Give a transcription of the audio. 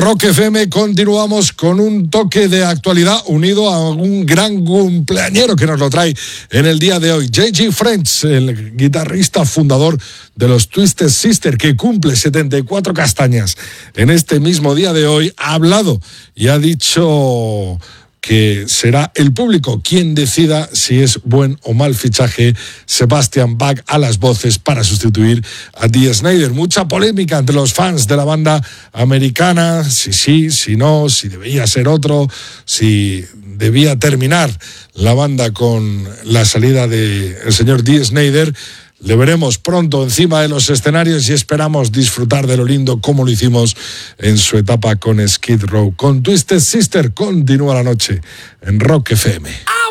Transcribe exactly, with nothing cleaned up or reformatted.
Rock F M continuamos con un toque de actualidad unido a un gran cumpleañero que nos lo trae en el día de hoy. J G Friends, el guitarrista fundador de los Twisted Sister, que cumple setenta y cuatro castañas en este mismo día de hoy, ha hablado y ha dicho que será el público quien decida si es buen o mal fichaje Sebastian Bach a las voces para sustituir a Dee Snider. Mucha polémica entre los fans de la banda americana, si sí, si no, si debía ser otro, si debía terminar la banda con la salida del señor Dee Snider. Le veremos pronto encima de los escenarios y esperamos disfrutar de lo lindo como lo hicimos en su etapa con Skid Row. Con Twisted Sister continúa la noche en Rock F M.